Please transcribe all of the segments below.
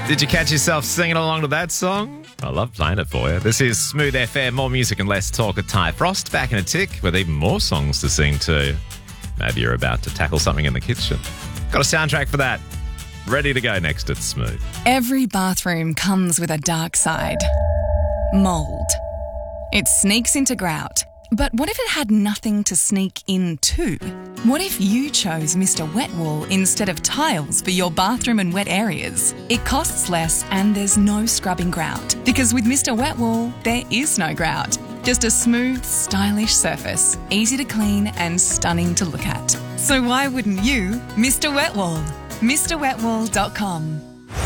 Did you catch yourself singing along to that song? I love playing it for you. This is Smooth FM, more music and less talk with Ty Frost, back in a tick with even more songs to sing to. Maybe you're about to tackle something in the kitchen. Got a soundtrack for that. Ready to go next at Smooth. Every bathroom comes with a dark side. Mould. It sneaks into grout. But what if it had nothing to sneak into? What if you chose Mr. Wet Wall instead of tiles for your bathroom and wet areas? It costs less and there's no scrubbing grout. Because with Mr. Wet Wall, there is no grout. Just a smooth, stylish surface, easy to clean and stunning to look at. So why wouldn't you Mr. Wet Wall? MrWetWall.com.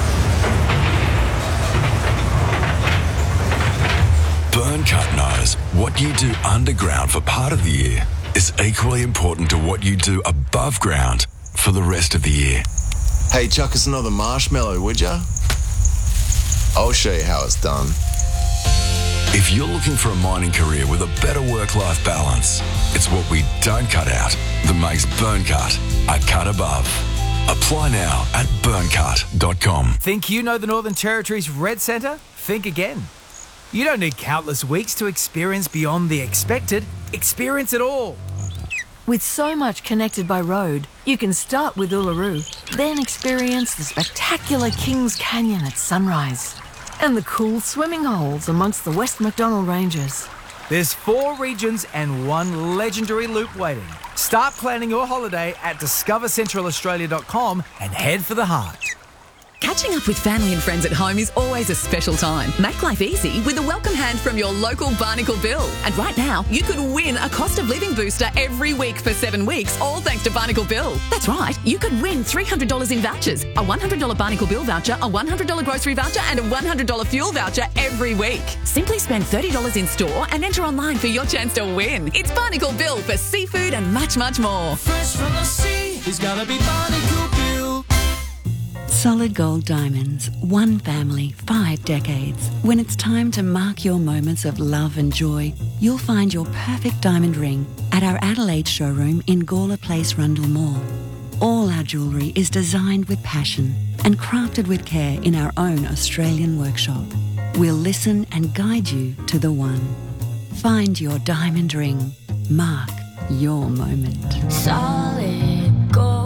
Burncut knows what you do underground for part of the year is equally important to what you do above ground for the rest of the year. Hey, chuck us another marshmallow, would ya? I'll show you how it's done. If you're looking for a mining career with a better work-life balance, it's what we don't cut out that makes Burncut a cut above. Apply now at burncut.com. Think you know the Northern Territory's Red Centre? Think again. You don't need countless weeks to experience beyond the expected. Experience it all. With so much connected by road, you can start with Uluru, then experience the spectacular Kings Canyon at sunrise and the cool swimming holes amongst the West MacDonnell Ranges. There's 4 regions and 1 legendary loop waiting. Start planning your holiday at discovercentralaustralia.com and head for the heart. Catching up with family and friends at home is always a special time. Make life easy with a welcome hand from your local Barnacle Bill. And right now, you could win a cost of living booster every week for 7 weeks, all thanks to Barnacle Bill. That's right, you could win $300 in vouchers, a $100 Barnacle Bill voucher, a $100 grocery voucher and a $100 fuel voucher every week. Simply spend $30 in store and enter online for your chance to win. It's Barnacle Bill for seafood and much, much more. Fresh from the sea, it's gotta be Barnacle Bill. Solid Gold Diamonds, one family, 5 decades. When it's time to mark your moments of love and joy, you'll find your perfect diamond ring at our Adelaide showroom in Gawler Place, Rundle Mall. All our jewellery is designed with passion and crafted with care in our own Australian workshop. We'll listen and guide you to the one. Find your diamond ring. Mark your moment. Solid Gold.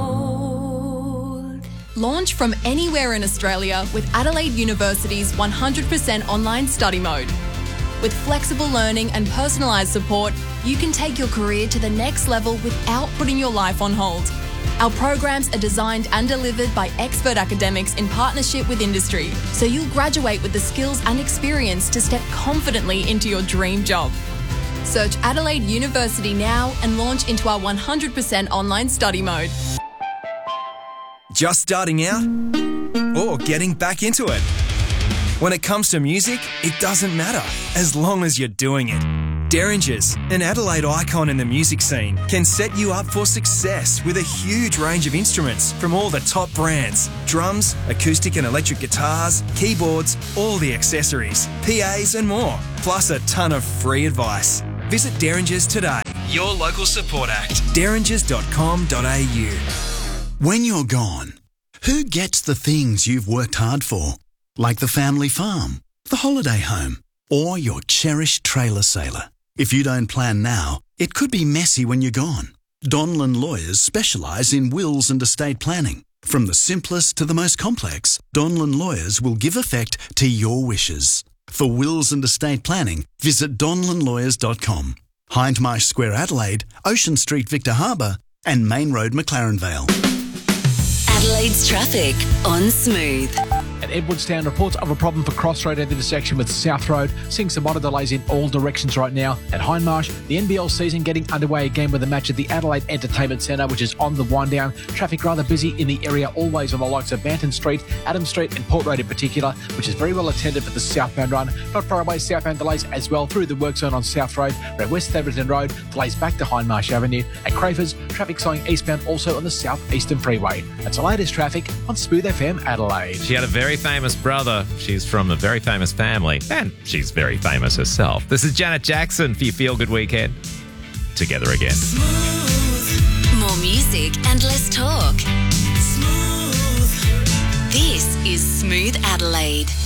Launch from anywhere in Australia with Adelaide University's 100% online study mode. With flexible learning and personalised support, you can take your career to the next level without putting your life on hold. Our programs are designed and delivered by expert academics in partnership with industry, so you'll graduate with the skills and experience to step confidently into your dream job. Search Adelaide University now and launch into our 100% online study mode. Just starting out or getting back into it? When it comes to music, it doesn't matter as long as you're doing it. Derringers, an Adelaide icon in the music scene, can set you up for success with a huge range of instruments from all the top brands. Drums, acoustic and electric guitars, keyboards, all the accessories, PAs and more, plus a ton of free advice. Visit Derringers today. Your local support act. derringers.com.au. When you're gone, who gets the things you've worked hard for? Like the family farm, the holiday home, or your cherished trailer sailor. If you don't plan now, it could be messy when you're gone. Donlan Lawyers specialise in wills and estate planning. From the simplest to the most complex, Donlan Lawyers will give effect to your wishes. For wills and estate planning, visit donlanlawyers.com. Hindmarsh Square, Adelaide, Ocean Street, Victor Harbour, and Main Road, McLaren Vale. Adelaide's traffic on Smooth. At Edwardstown, reports of a problem for Crossroad at the intersection with South Road. Seeing some minor delays in all directions right now. At Hindmarsh, the NBL season getting underway again with a match at the Adelaide Entertainment Centre, which is on the wind down. Traffic rather busy in the area, always on the likes of Banton Street, Adam Street and Port Road in particular, which is very well attended for the southbound run. Not far away, southbound delays as well through the work zone on South Road. At West Theberton Road, delays back to Hindmarsh Avenue. At Crafers, traffic slowing eastbound also on the South Eastern Freeway. That's the latest traffic on Smooth FM Adelaide. She had a very famous brother. She's from a very famous family, and she's very famous herself. This is Janet Jackson for your Feel Good Weekend. Together again. More music and less talk. This is is Smooth Adelaide.